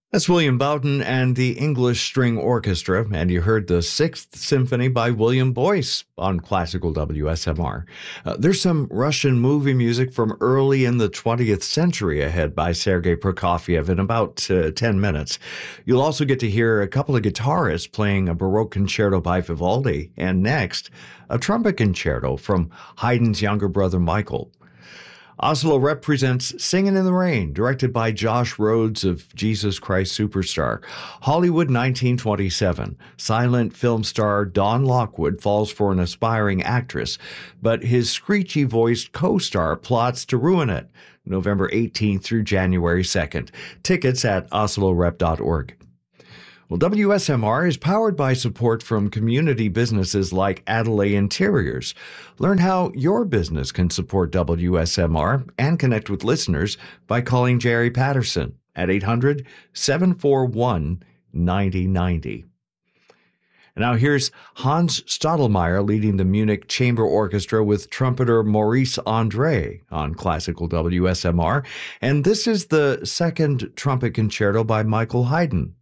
That's William Bowden and the English String Orchestra, and you heard the Sixth Symphony by William Boyce on classical WSMR. There's some Russian movie music from early in the 20th century ahead by Sergei Prokofiev in about 10 minutes. You'll also get to hear a couple of guitarists playing a Baroque concerto by Vivaldi, and next, a trumpet concerto from Haydn's younger brother Michael. Oslo Rep presents Singin' in the Rain, directed by Josh Rhodes of Jesus Christ Superstar. Hollywood 1927. Silent film star Don Lockwood falls for an aspiring actress, but his screechy-voiced co-star plots to ruin it. November 18th through January 2nd. Tickets at oslorep.org. Well, WSMR is powered by support from community businesses like Adelaide Interiors. Learn how your business can support WSMR and connect with listeners by calling Jerry Patterson at 800-741-9090. Now here's Hans Stadelmeier leading the Munich Chamber Orchestra with trumpeter Maurice André on classical WSMR, and this is the second trumpet concerto by Michael Haydn.